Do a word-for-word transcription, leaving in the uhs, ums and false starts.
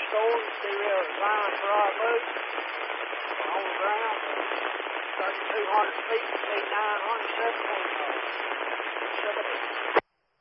store and see we have a sign for our boat on the ground. thirty-two hundred feet, nine hundred seven